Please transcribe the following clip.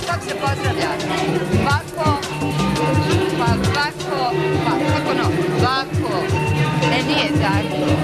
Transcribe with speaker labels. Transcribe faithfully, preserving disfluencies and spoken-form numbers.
Speaker 1: kako se pozdravlja? Vako, pa vako, pa kako no? Vako. E, nije tako.